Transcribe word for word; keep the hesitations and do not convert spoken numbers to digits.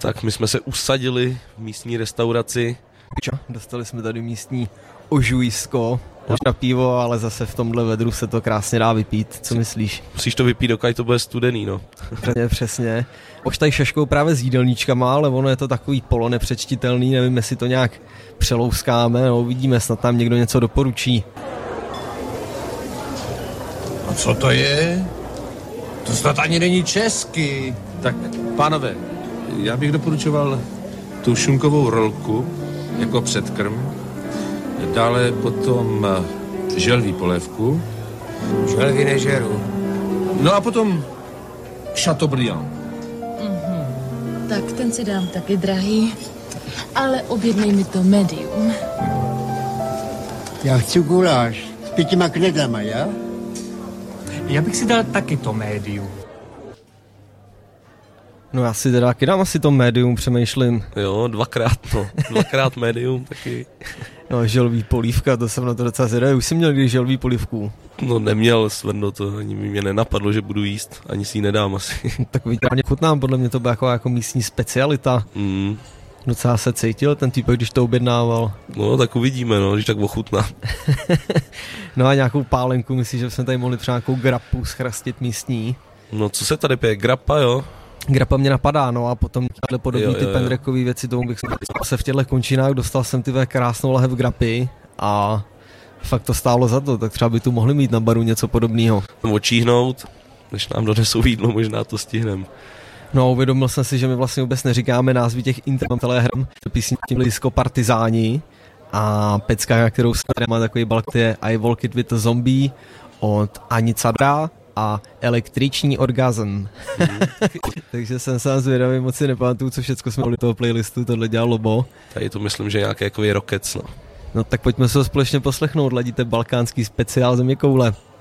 Tak my jsme se usadili v místní restauraci. Dostali jsme tady místní ožujsko, na pivo, ale zase v tomhle vedru se to krásně dá vypít. Co myslíš? Musíš to vypít, dokud to bude studený, no. Přesně, přesně. Už tady šaškou právě s jídelníčkama, ale ono je to takový polo nepřečtitelný, nevím, jestli to nějak přelouskáme, no uvidíme, snad tam někdo něco doporučí. A co to je? To snad ani není česky. Tak, pánové, já bych doporučoval tu šunkovou rolku jako předkrm, dále potom želví polévku. Želví nežeru. No a potom Chateaubriand. Mm-hmm. Tak ten si dám taky drahý, ale objednej mi to medium. Já chci guláš s pětima knedlama, já? Já bych si dal taky to medium. No já si teda taky dám asi to medium, přemýšlím. Jo, dvakrát, no. Dvakrát medium, taky. No, želví polívka, to jsem na to docela zvědavý. Už jsi měl kdy želví polívku? No neměl, Svrno, to ani mě nenapadlo, že budu jíst, ani si ji nedám asi. Tak vidíte, chutnám, podle mě to byla jako, jako místní specialita. Mm. Docela se cítil ten týpek, když to objednával. No, tak uvidíme, no, když tak ochutná. No a nějakou pálenku, myslíš, že jsme tady mohli třeba nějakou grapu schrastit místní? No, co se tady pije? Grappa, jo? Grappa mě napadá, no a potom tyhle podobný jo, jo, ty jo. pendrekový věci, tomu bych se v těchto končinách dostal jsem ty krásnou lahev grapy a fakt to stálo za to, tak třeba by tu mohli mít na baru něco podobného. Očíhnout, než nám donesou jídlo, možná to stihnem. No, uvědomil jsem si, že my vlastně vůbec neříkáme názvy těch internet telegram, písničky Lisko Partizáni a pecka, kterou se má takový balk, je I Walk It With a Zombie od Ani Cadra a Električní orgasm. Mm. Takže jsem sám zvědavý, moc si nepamatuju, co všechno jsme měli toho playlistu, tohle dělal Lobo. Tady to myslím, že nějaký jako Rockets, no. No tak pojďme se ho společně poslechnout, ladíte balkánský speciál Země koule.